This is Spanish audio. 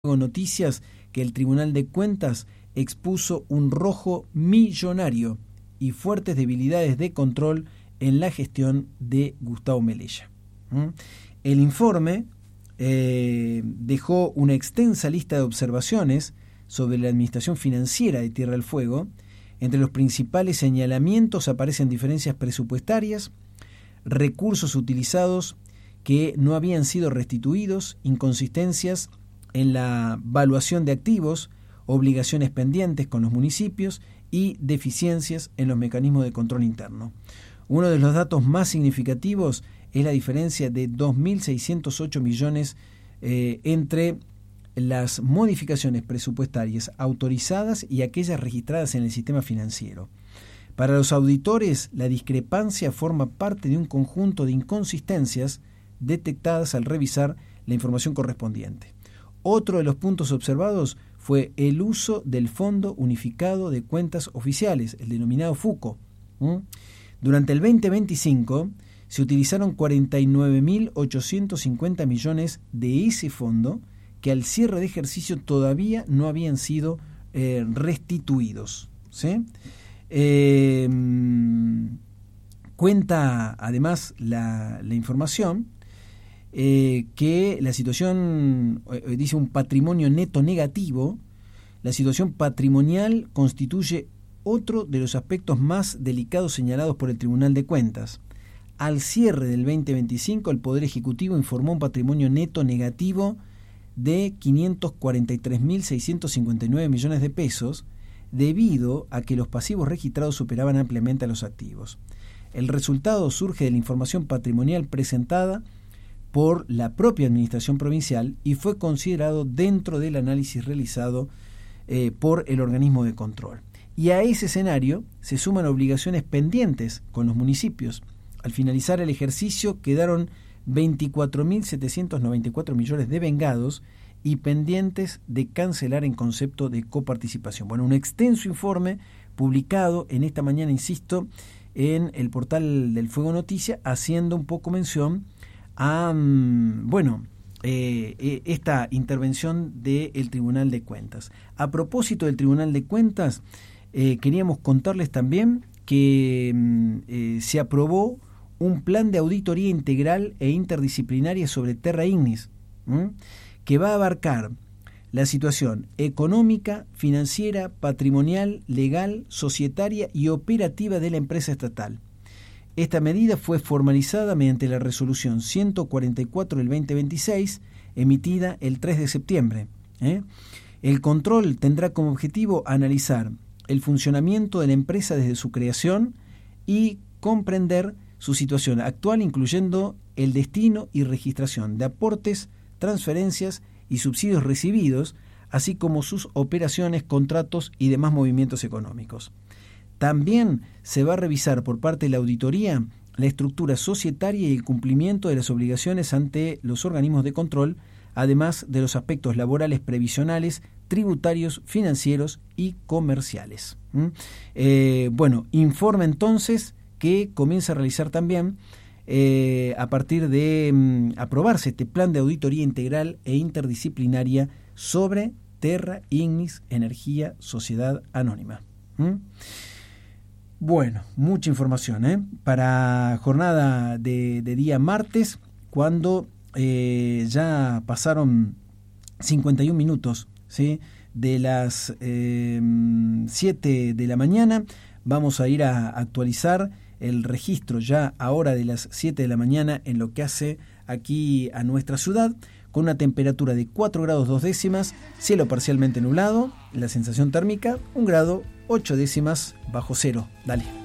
Noticias que el Tribunal de Cuentas expuso un rojo millonario y fuertes debilidades de control en la gestión de Gustavo Melella. El informe dejó una extensa lista de observaciones sobre la administración financiera de Tierra del Fuego. Entre los principales señalamientos aparecen diferencias presupuestarias, recursos utilizados que no habían sido restituidos, inconsistencias en la valuación de activos, obligaciones pendientes con los municipios y deficiencias en los mecanismos de control interno. Uno de los datos más significativos es la diferencia de 2.608 millones entre las modificaciones presupuestarias autorizadas y aquellas registradas en el sistema financiero. Para los auditores, la discrepancia forma parte de un conjunto de inconsistencias detectadas al revisar la información correspondiente. Otro de los puntos observados fue el uso del Fondo Unificado de Cuentas Oficiales, el denominado FUCO. Durante el 2025 se utilizaron 49.850 millones de ese fondo que al cierre de ejercicio todavía no habían sido restituidos. ¿Sí? Cuenta además la información que la situación, dice un patrimonio neto negativo. La situación patrimonial constituye otro de los aspectos más delicados señalados por el Tribunal de Cuentas. Al cierre del 2025, el Poder Ejecutivo informó un patrimonio neto negativo de 543.659 millones de pesos, debido a que los pasivos registrados superaban ampliamente a los activos. El resultado surge de la información patrimonial presentada por la propia administración provincial y fue considerado dentro del análisis realizado por el organismo de control. Y a ese escenario se suman obligaciones pendientes con los municipios. Al finalizar el ejercicio quedaron 24.794 millones devengados y pendientes de cancelar en concepto de coparticipación. Bueno, un extenso informe publicado en esta mañana, insisto, en el portal del Fuego Noticia, haciendo un poco mención a esta intervención del Tribunal de Cuentas. A propósito del Tribunal de Cuentas, queríamos contarles también que se aprobó un plan de auditoría integral e interdisciplinaria sobre Terra Ignis, que va a abarcar la situación económica, financiera, patrimonial, legal, societaria y operativa de la empresa estatal. Esta medida fue formalizada mediante la resolución 144 del 2026, emitida el 3 de septiembre. El control tendrá como objetivo analizar el funcionamiento de la empresa desde su creación y comprender su situación actual, incluyendo el destino y registración de aportes, transferencias y subsidios recibidos, así como sus operaciones, contratos y demás movimientos económicos. También se va a revisar por parte de la auditoría la estructura societaria y el cumplimiento de las obligaciones ante los organismos de control, además de los aspectos laborales, previsionales, tributarios, financieros y comerciales. Informe entonces que comienza a realizar también a partir de aprobarse este plan de auditoría integral e interdisciplinaria sobre Terra Ignis Energía Sociedad Anónima. Bueno, mucha información para jornada de día martes, cuando ya pasaron 51 minutos, ¿sí?, de las 7 de la mañana. Vamos a ir a actualizar el registro ya ahora de las 7 de la mañana en lo que hace aquí a nuestra ciudad, con una temperatura de 4 grados 2 décimas, cielo parcialmente nublado, la sensación térmica 1 grado 8 décimas bajo cero. Dale.